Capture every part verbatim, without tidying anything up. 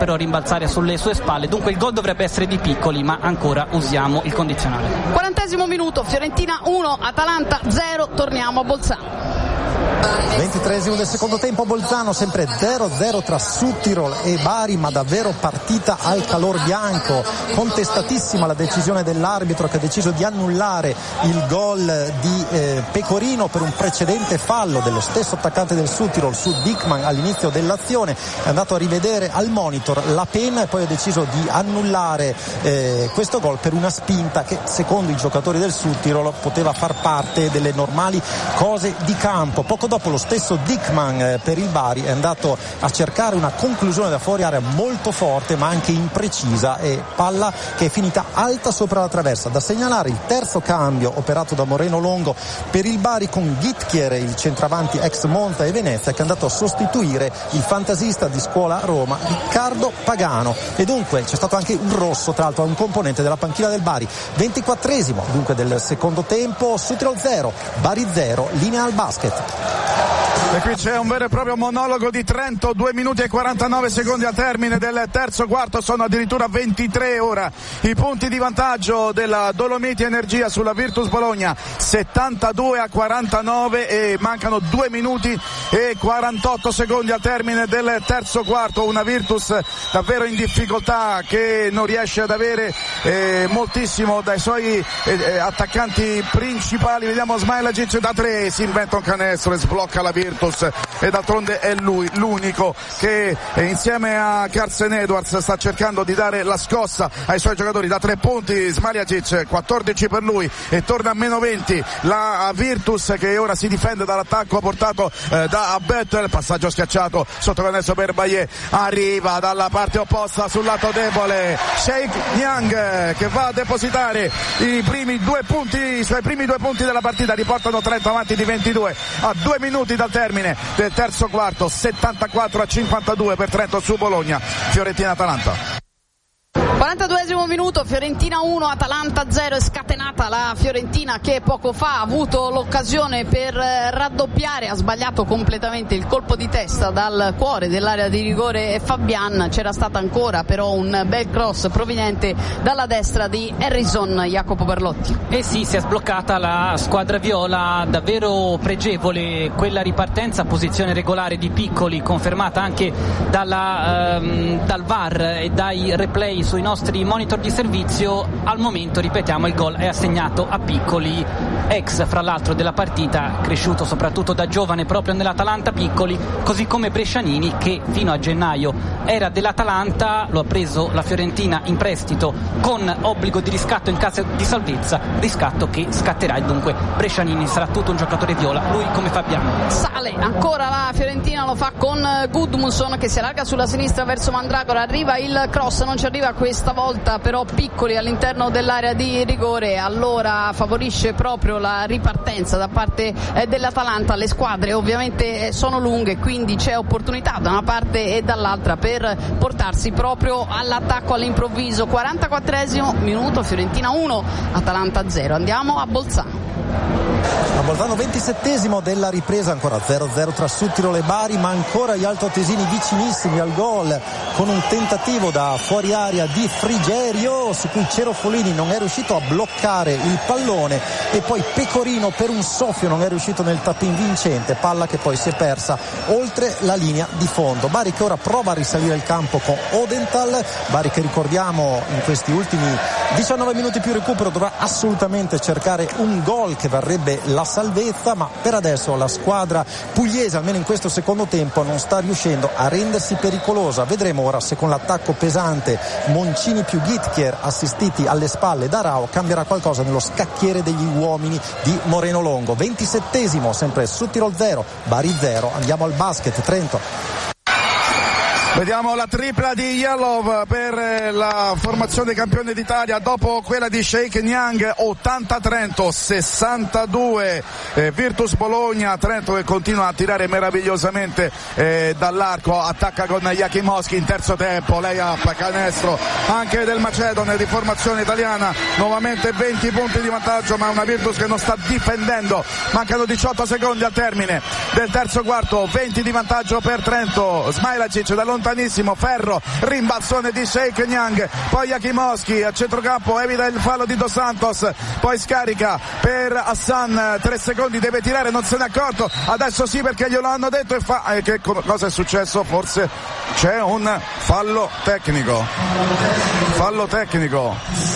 però rimbalzare sulle sue spalle, dunque il gol dovrebbe essere di Piccoli, ma ancora usiamo il condizionale. quarantesimo minuto, Fiorentina uno, Atalanta zero, torniamo a Bolzano. ventitreesimo del secondo tempo, Bolzano sempre zero zero tra Südtirol e Bari, ma davvero partita al calor bianco. Contestatissima la decisione dell'arbitro, che ha deciso di annullare il gol di eh, Pecorino per un precedente fallo dello stesso attaccante del Südtirol su Dickmann all'inizio dell'azione. È andato a rivedere al monitor la penna e poi ha deciso di annullare eh, questo gol per una spinta che secondo i giocatori del Südtirol poteva far parte delle normali cose di campo. Poco dopo lo stesso Dickmann eh, per il Bari è andato a cercare una conclusione da fuori area molto forte ma anche imprecisa, e palla che è finita alta sopra la traversa. Da segnalare il terzo cambio operato da Moreno Longo per il Bari, con Gitkier, il centravanti ex Monza e Venezia, che è andato a sostituire il fantasista di scuola Roma Riccardo Pagano, e dunque c'è stato anche un rosso tra l'altro a un componente della panchina del Bari. ventiquattresimo dunque del secondo tempo, Südtirol zero, Bari zero, linea al basket. E qui c'è un vero e proprio monologo di Trento, due minuti e quarantanove secondi al termine del terzo quarto, sono addirittura ventitré ora i punti di vantaggio della Dolomiti Energia sulla Virtus Bologna, settantadue a quarantanove, e mancano due minuti e quarantotto secondi al termine del terzo quarto. Una Virtus davvero in difficoltà, che non riesce ad avere eh, moltissimo dai suoi eh, attaccanti principali. Vediamo Smailagic da tre, si inventa un canestro e sblocca la Virtus, e d'altronde è lui l'unico che eh, insieme a Carsen Edwards sta cercando di dare la scossa ai suoi giocatori. Da tre punti Smailagic, quattordici per lui, e torna a meno venti la Virtus, che ora si difende dall'attacco portato eh, da Bettel. Passaggio schiacciato sotto canestro per Baillet, arriva dalla parte opposta sul lato debole Sheikh Niang, che va a depositare i primi due punti, i suoi primi due punti della partita, riportano Trento avanti di ventidue a due minuti dal termine del terzo quarto. Settantaquattro a cinquantadue per Trento su Bologna. Fiorentina-Atalanta. quarantaduesimo minuto, Fiorentina uno, Atalanta zero, è scatenata la Fiorentina, che poco fa ha avuto l'occasione per raddoppiare, ha sbagliato completamente il colpo di testa dal cuore dell'area di rigore Fabian. C'era stato ancora però un bel cross proveniente dalla destra di Harrison. Jacopo Berlotti. Eh sì, si è sbloccata la squadra viola, davvero pregevole quella ripartenza, posizione regolare di Piccoli, confermata anche dalla, ehm, dal V A R e dai replay sui nostri monitor di servizio. Al momento, ripetiamo, il gol è assegnato a Piccoli, ex fra l'altro della partita, cresciuto soprattutto da giovane proprio nell'Atalanta. Piccoli, così come Brescianini, che fino a gennaio era dell'Atalanta, lo ha preso la Fiorentina in prestito con obbligo di riscatto in caso di salvezza, riscatto che scatterà, e dunque Brescianini sarà tutto un giocatore viola, lui come Fabiano. Sale ancora la Fiorentina, lo fa con Gudmundsson, che si allarga sulla sinistra verso Mandragora, arriva il cross, non ci arriva questa volta però Piccoli all'interno dell'area di rigore, allora favorisce proprio la ripartenza da parte eh, dell'Atalanta. Le squadre ovviamente eh, sono lunghe, quindi c'è opportunità da una parte e dall'altra per portarsi proprio all'attacco all'improvviso. quarantaquattresimo minuto, Fiorentina uno, Atalanta zero. Andiamo a Bolzano. A Bolzano, ventisettesimo della ripresa, ancora zero zero tra Südtirol e Bari, ma ancora gli altoatesini vicinissimi al gol, con un tentativo da fuori area di Frigerio, su cui Cerofolini non è riuscito a bloccare il pallone, e poi Pecorino per un soffio non è riuscito nel tap-in vincente, palla che poi si è persa oltre la linea di fondo. Bari che ora prova a risalire il campo con Odenthal. Bari che, ricordiamo, in questi ultimi diciannove minuti più recupero dovrà assolutamente cercare un gol che varrebbe la salvezza, ma per adesso la squadra pugliese, almeno in questo secondo tempo, non sta riuscendo a rendersi pericolosa. Vedremo ora se con l'attacco pesante Moncini più Gitkier, assistiti alle spalle da Rao, cambierà qualcosa nello scacchiere degli uomini di Moreno Longo. ventisettesimo, sempre Südtirol zero, Bari zero. Andiamo al basket. Trento. Vediamo la tripla di Yellow per la formazione campione d'Italia dopo quella di Sheikh Niang. Ottanta Trento, sessantadue eh, Virtus Bologna. Trento che continua a tirare meravigliosamente eh, dall'arco, attacca con Jakimowski in terzo tempo, lei ha canestro anche del Macedone di formazione italiana. Nuovamente venti punti di vantaggio, ma una Virtus che non sta difendendo. Mancano diciotto secondi al termine del terzo quarto, venti di vantaggio per Trento. Smailagic da lontano lontanissimo, ferro, rimbalzone di Sheikh Niang, poi Jakimowski a centrocampo, evita il fallo di Dos Santos, poi scarica per Hassan, tre secondi, deve tirare, non se n'è accorto, adesso sì perché glielo hanno detto e fa, eh, che cosa è successo? Forse c'è un fallo tecnico, fallo tecnico,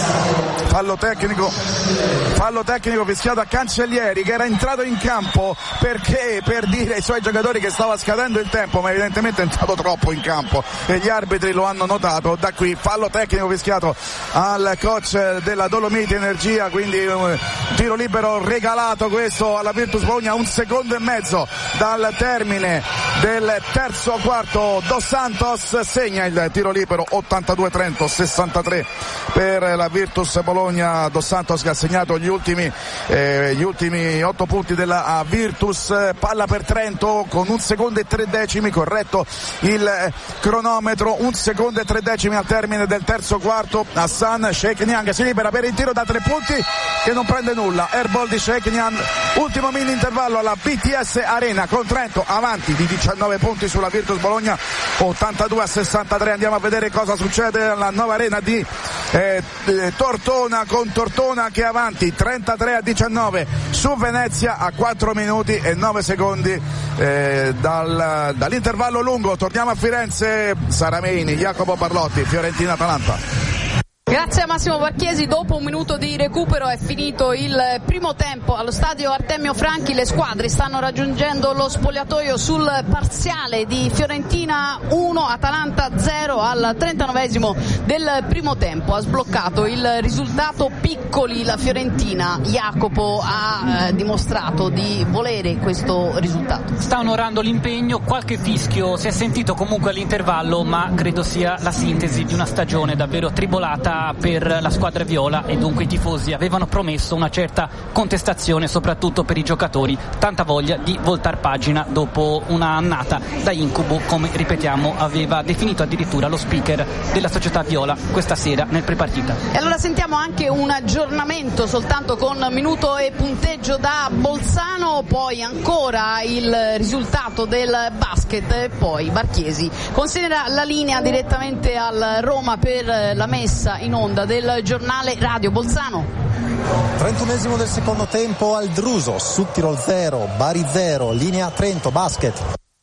fallo tecnico, fallo tecnico fischiato a Cancellieri, che era entrato in campo perché per dire ai suoi giocatori che stava scadendo il tempo, ma evidentemente è entrato troppo in campo e gli arbitri lo hanno notato. Da qui fallo tecnico fischiato al coach della Dolomiti Energia, quindi un tiro libero regalato questo alla Virtus Bologna, un secondo e mezzo dal termine del terzo quarto. Dos Santos segna il tiro libero, ottantadue trenta, sessantatré per la Virtus Bologna. Dos Santos che ha segnato gli ultimi eh, gli ultimi otto punti della Virtus. Palla per Trento con un secondo e tre decimi, corretto il cronometro, un secondo e tre decimi al termine del terzo quarto. Hassan, Sheikh Niang si libera per il tiro da tre punti che non prende nulla, airball di Sheikh Niang. Ultimo mini intervallo alla B T S Arena con Trento avanti di diciannove punti sulla Virtus Bologna, ottantadue a sessantatré. Andiamo a vedere cosa succede alla nuova arena di eh, eh, Tortona, con Tortona che è avanti trentatré a diciannove su Venezia a quattro minuti e nove secondi eh, dal, dall'intervallo lungo. Torniamo a Firenze, Sarameini, Jacopo Parlotti, Fiorentina Atalanta. Grazie a Massimo Barchiesi. Dopo un minuto di recupero è finito il primo tempo allo stadio Artemio Franchi. Le squadre stanno raggiungendo lo spogliatoio sul parziale di Fiorentina uno, Atalanta zero al trentanovesimo del primo tempo. Ha sbloccato il risultato Piccoli, la Fiorentina. Jacopo ha eh, dimostrato di volere questo risultato. Sta onorando l'impegno, qualche fischio si è sentito comunque all'intervallo, ma credo sia la sintesi di una stagione davvero tribolata per la squadra viola, e dunque i tifosi avevano promesso una certa contestazione, soprattutto per i giocatori, tanta voglia di voltar pagina dopo una annata da incubo, come ripetiamo aveva definito addirittura lo speaker della società viola questa sera nel prepartita. E allora sentiamo anche un aggiornamento soltanto con minuto e punteggio da Bolzano, poi ancora il risultato del basket e poi Barchiesi considera la linea direttamente al Roma per la messa in onda del giornale radio Bolzano. trentunesimo del secondo tempo al Druso, Südtirol zero, Bari zero, linea Trento Basket.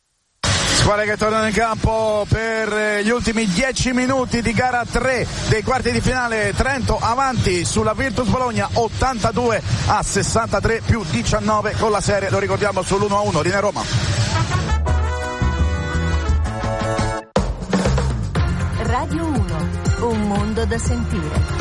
Squadre che tornano in campo per gli ultimi dieci minuti di gara tre dei quarti di finale. Trento avanti sulla Virtus Bologna ottantadue a sessantatré più diciannove con la serie, lo ricordiamo, sull'uno a uno. Linea Roma. Radio uno, un mondo da sentire.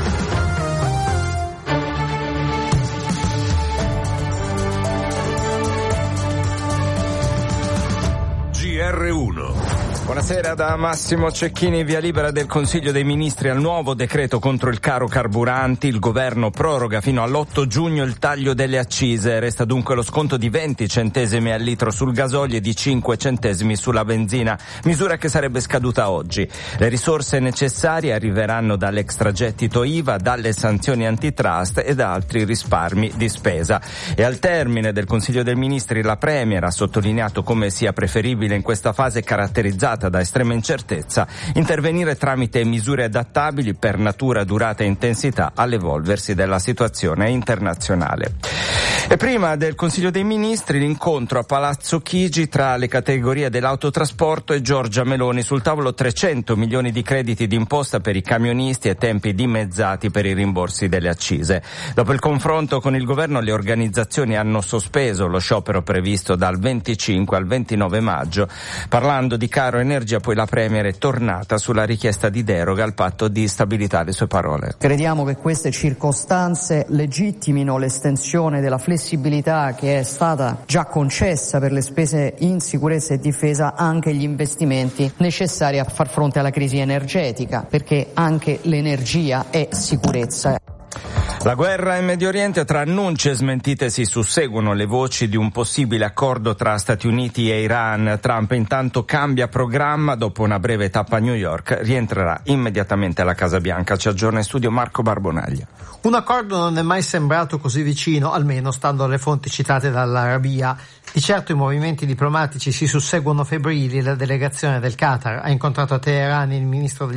G R uno. Buonasera da Massimo Cecchini. Via libera del Consiglio dei Ministri al nuovo decreto contro il caro carburanti. Il governo proroga fino all'otto giugno il taglio delle accise. Resta dunque lo sconto di venti centesimi al litro sul gasolio e di cinque centesimi sulla benzina, misura che sarebbe scaduta oggi. Le risorse necessarie arriveranno dall'extragettito I V A, dalle sanzioni antitrust e da altri risparmi di spesa. E al termine del Consiglio dei Ministri la Premier ha sottolineato come sia preferibile in questa fase caratterizzata da estrema incertezza intervenire tramite misure adattabili per natura, durata e intensità all'evolversi della situazione internazionale. E prima del Consiglio dei Ministri l'incontro a Palazzo Chigi tra le categorie dell'autotrasporto e Giorgia Meloni. Sul tavolo trecento milioni di crediti d'imposta per i camionisti e tempi dimezzati per i rimborsi delle accise. Dopo il confronto con il governo le organizzazioni hanno sospeso lo sciopero previsto dal venticinque al ventinove maggio. Parlando di caro energia poi la Premier è tornata sulla richiesta di deroga al patto di stabilità. Le sue parole. Crediamo che queste circostanze legittimino l'estensione della flessibilità che è stata già concessa per le spese in sicurezza e difesa anche gli investimenti necessari a far fronte alla crisi energetica, perché anche l'energia è sicurezza. La guerra in Medio Oriente, tra annunci e smentite si susseguono le voci di un possibile accordo tra Stati Uniti e Iran. Trump intanto cambia programma, dopo una breve tappa a New York rientrerà immediatamente alla Casa Bianca. Ci aggiorna in studio Marco Barbonaglia. Un accordo non è mai sembrato così vicino, almeno stando alle fonti citate dall'Arabia. Di certo i movimenti diplomatici si susseguono febbrili. La delegazione del Qatar ha incontrato a Teheran il ministro degli